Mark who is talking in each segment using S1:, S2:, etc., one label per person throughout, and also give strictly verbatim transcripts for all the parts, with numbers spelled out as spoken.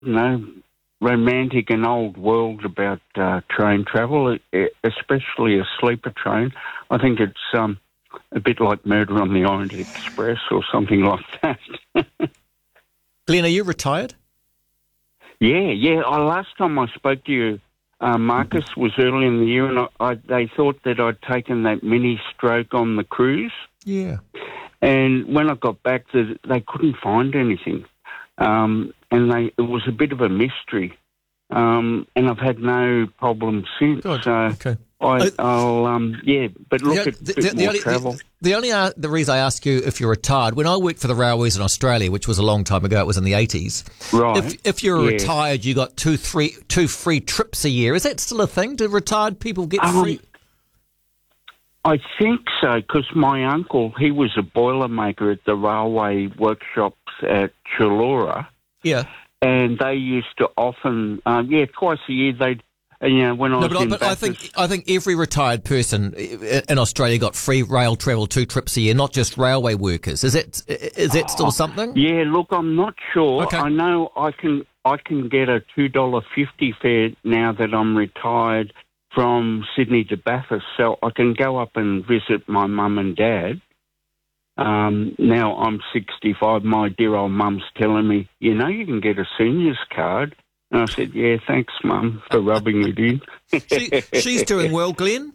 S1: you know, romantic and old world about uh, train travel, especially a sleeper train. I think it's um, a bit like Murder on the Orient Express or something like that.
S2: Glenn, are you retired?
S1: Yeah, yeah. I, last time I spoke to you, uh, Marcus, was early in the year, and I, I, they thought that I'd taken that mini stroke on the cruise.
S2: Yeah.
S1: And when I got back, the, they couldn't find anything. Um, and they, it was a bit of a mystery. Um, and I've had no problem since.
S2: God,
S1: so
S2: okay.
S1: I, I'll, um, yeah, but look
S2: The,
S1: at a
S2: the,
S1: bit
S2: the,
S1: more
S2: only,
S1: travel.
S2: the, the only uh, the reason I ask you if you're retired, when I worked for the railways in Australia, which was a long time ago, it was in the eighties.
S1: Right.
S2: If, if you're
S1: yeah.
S2: retired, you got two, three, two free trips a year. Is that still a thing? Do retired people get
S1: Um,
S2: free?
S1: I think so, because my uncle, he was a boilermaker at the railway workshops at Chullora.
S2: Yeah.
S1: And they used to often, um, yeah, twice a year they'd, you know, when I
S2: No,
S1: was
S2: but,
S1: in
S2: but I
S1: Bathurst-
S2: think I think every retired person in Australia got free rail travel two trips a year, not just railway workers. Is that is that still something?
S1: Yeah, look, I'm not sure.
S2: Okay.
S1: I know I can I can get a two dollars fifty fare now that I'm retired from Sydney to Bathurst, so I can go up and visit my mum and dad. Um, now I'm sixty-five. My dear old mum's telling me, you know, you can get a senior's card. And I said, yeah, thanks, Mum, for rubbing it in.
S2: she, she's doing well, Glenn.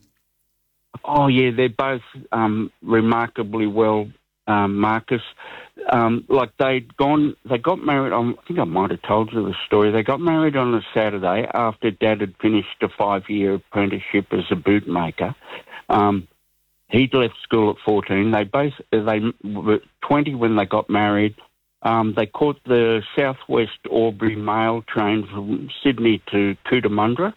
S1: Oh, yeah, they're both um, remarkably well, um, Marcus. Um, like they'd gone, they got married, on, I think I might have told you the story. They got married on a Saturday after Dad had finished a five-year apprenticeship as a bootmaker. Um, he'd left school at fourteen. They both, they were twenty when they got married. Um, they caught the Southwest Albury Mail train from Sydney to Cootamundra,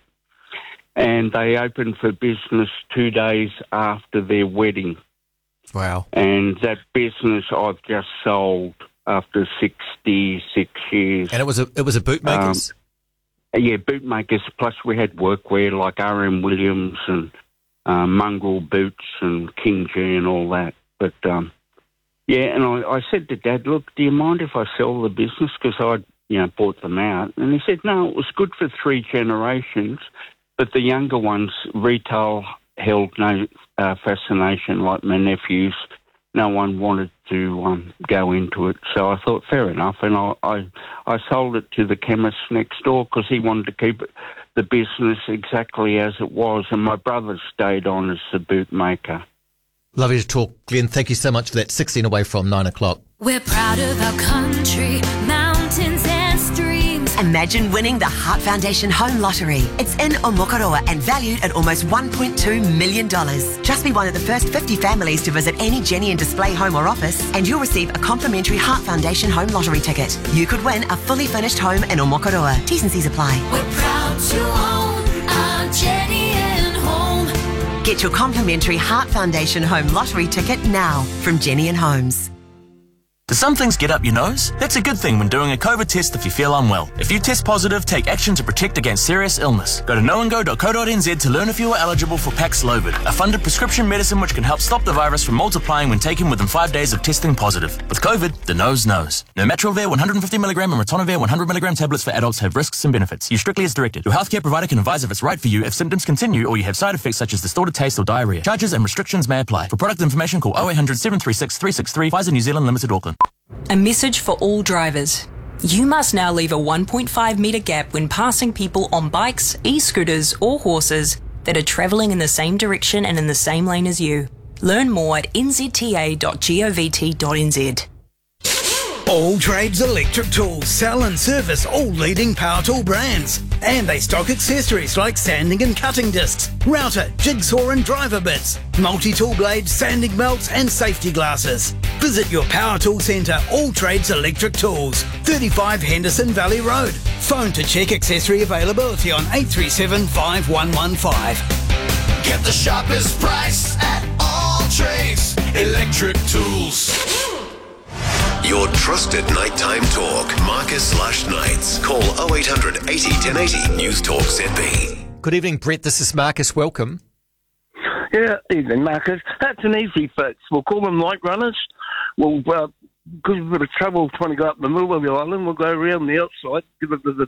S1: and they opened for business two days after their wedding.
S2: Wow.
S1: And that business I've just sold after sixty-six years.
S2: And it was a it was a bootmakers?
S1: Um, yeah, bootmakers, plus we had workwear like R M Williams and uh, Mongrel Boots and King G and all that. But, um, yeah, and I, I said to Dad, look, do you mind if I sell the business? Because I'd, you know, bought them out. And he said, no, it was good for three generations, but the younger ones, retail held no uh, fascination like my nephews. No one wanted to um, go into it. So I thought, fair enough. And I, I, I sold it to the chemist next door because he wanted to keep it, the business exactly as it was. And my brother stayed on as the bootmaker.
S2: Lovely to talk, Glenn. Thank you so much for that. sixteen away from nine o'clock.
S3: We're proud of our country, mountains and streams.
S4: Imagine winning the Heart Foundation Home Lottery. It's in Omokoroa and valued at almost one point two million dollars. Just be one of the first fifty families to visit any Jenny and Display home or office, and you'll receive a complimentary Heart Foundation Home Lottery ticket. You could win a fully furnished home in Omokoroa. T's and C's apply.
S3: We're proud to own our Jenny and Home.
S4: Get your complimentary Heart Foundation Home Lottery ticket now from Jenny and Homes.
S5: Do some things get up your nose? That's a good thing when doing a COVID test if you feel unwell. If you test positive, take action to protect against serious illness. Go to knowandgo dot co dot n z to learn if you are eligible for Paxlovid, a funded prescription medicine which can help stop the virus from multiplying when taken within five days of testing positive. With COVID, the nose knows. Nirmatrelvir one hundred fifty milligram and ritonavir one hundred milligram tablets for adults have risks and benefits. Use strictly as directed. Your healthcare provider can advise if it's right for you if symptoms continue or you have side effects such as distorted taste or diarrhea. Charges and restrictions may apply. For product information, call oh eight hundred, seven three six, three six three. Pfizer New Zealand Limited, Auckland.
S6: A message for all drivers. You must now leave a one point five metre gap when passing people on bikes, e-scooters or horses that are travelling in the same direction and in the same lane as you. Learn more at n z t a dot govt dot n z.
S7: All Trades Electric Tools sell and service all leading power tool brands. And they stock accessories like sanding and cutting discs, router, jigsaw and driver bits, multi-tool blades, sanding belts and safety glasses. Visit your power tool centre, All Trades Electric Tools, thirty-five Henderson Valley Road. Phone to check accessory availability on eight three seven, five one one five.
S8: Get the sharpest price at All Trades Electric Tools.
S9: Your trusted nighttime talk. Marcus Lush Nights. Call oh eight hundred eighty, ten eighty. News Talk Z B.
S2: Good evening, Brett. This is Marcus. Welcome.
S10: Yeah, evening, Marcus. That's an easy fix. We'll call them light runners. We'll uh, because we've got trouble trying to go up the middle of the island, we'll go around the outside, give it the